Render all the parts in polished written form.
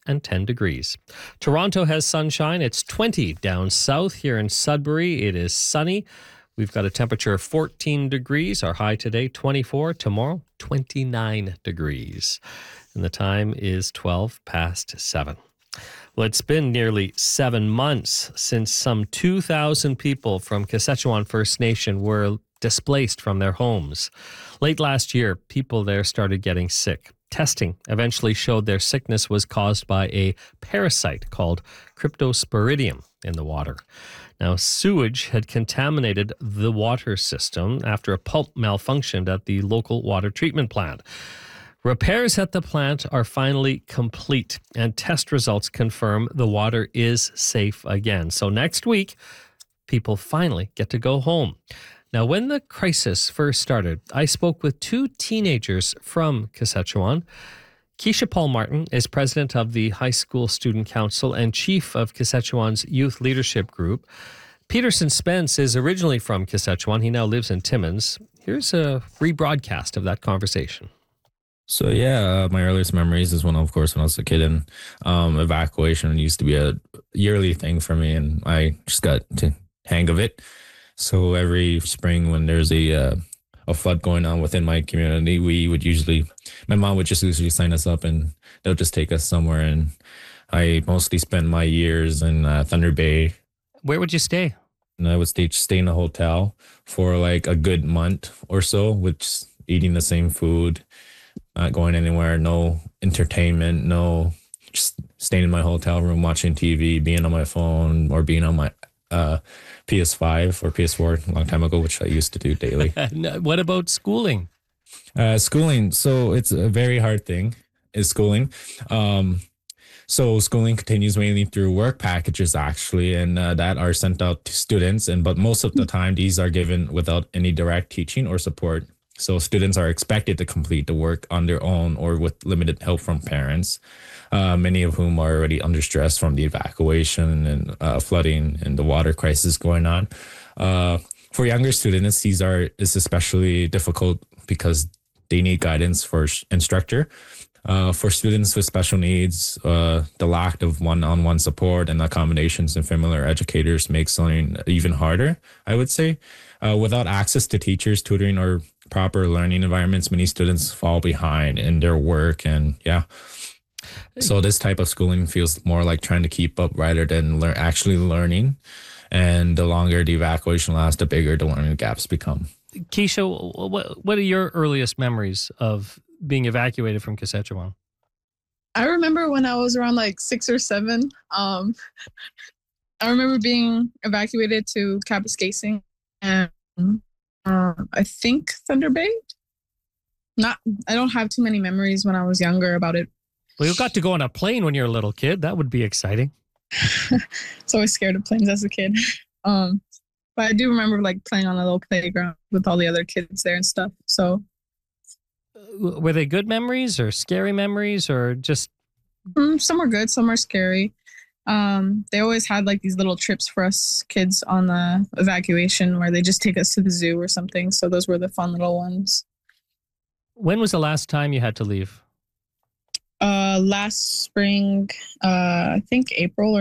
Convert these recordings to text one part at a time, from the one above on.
and 10 degrees. Toronto has sunshine. It's 20 down south. Here in Sudbury, it is sunny. We've got a temperature of 14 degrees. Our high today, 24. Tomorrow, 29 degrees. And the time is 12 past 7. Well, it's been nearly 7 months since some 2,000 people from Kashechewan First Nation were displaced from their homes. Late last year, people there started getting sick. Testing eventually showed their sickness was caused by a parasite called Cryptosporidium in the water. Now, sewage had contaminated the water system after a pump malfunctioned at the local water treatment plant. Repairs at the plant are finally complete, and test results confirm the water is safe again. So next week, people finally get to go home. Now, when the crisis first started, I spoke with 2 teenagers from Kashechewan. Keisha Paul Martin is president of the High School Student Council and chief of Kashechewan's Youth Leadership Group. Peterson Spence is originally from Kashechewan. He now lives in Timmins. Here's a rebroadcast of that conversation. So my earliest memories is when I was a kid, and evacuation used to be a yearly thing for me, and I just got to hang of it. So every spring when there's a flood going on within my community, my mom would just usually sign us up, and they'll just take us somewhere. And I mostly spent my years in Thunder Bay. Where would you stay? And I would stay in a hotel for like a good month or so, which eating the same food, not going anywhere, no entertainment, no, just staying in my hotel room, watching TV, being on my phone, or being on my PS5 or PS4 a long time ago, which I used to do daily. What about schooling? Schooling. So it's a very hard thing, is schooling. So schooling continues mainly through work packages, actually, and that are sent out to students. But most of the time, these are given without any direct teaching or support. So students are expected to complete the work on their own or with limited help from parents, many of whom are already under stress from the evacuation and flooding and the water crisis going on. For younger students, is especially difficult because they need guidance for instructor. For students with special needs, the lack of one-on-one support and accommodations and familiar educators makes learning even harder, I would say. Without access to teachers, tutoring, or proper learning environments, many students fall behind in their work. And so this type of schooling feels more like trying to keep up rather than actually learning. And the longer the evacuation lasts, the bigger the learning gaps become. Keisha, what are your earliest memories of being evacuated from Kashechewan? I remember when I was around like 6 or 7. I remember being evacuated to Kapuskasing and I think Thunder Bay. I don't have too many memories when I was younger about it. Well, you got to go on a plane when you were a little kid. That would be exciting. I was always scared of planes as a kid. But I do remember like playing on a little playground with all the other kids there and stuff. So were they good memories or scary memories or just? Some were good, some were scary. They always had like these little trips for us kids on the evacuation where they just take us to the zoo or something. So those were the fun little ones. When was the last time you had to leave? Last spring, I think April.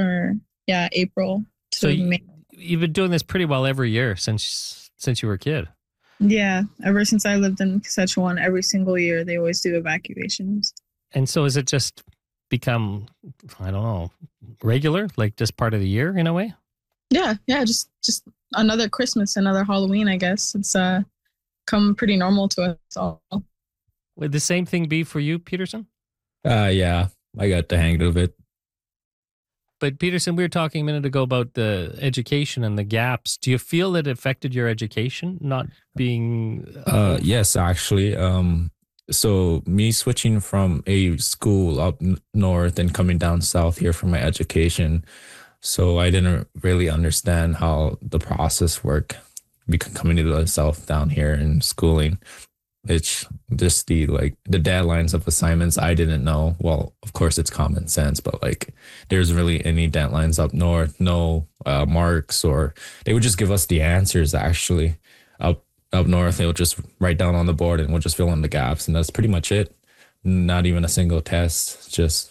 May. You've been doing this pretty well every year since you were a kid. Yeah, ever since I lived in Kashechewan, every single year they always do evacuations. And so is it just become, I don't know, regular, like just part of the year in a way? Yeah, just another Christmas, another Halloween, I guess. It's come pretty normal to us all. Would the same thing be for you, Peterson? Yeah, I got the hang of it. But Peterson, we were talking a minute ago about the education and the gaps. Do you feel that it affected your education, not being... Yes, actually. So me switching from a school up north and coming down south here for my education, so I didn't really understand how the process worked coming to the south down here in schooling. It's just the deadlines of assignments I didn't know. Well, of course it's common sense, but like there's really any deadlines up north, no marks, or they would just give us the answers actually. Up north, they'll just write down on the board and we'll just fill in the gaps, and that's pretty much it. Not even a single test, just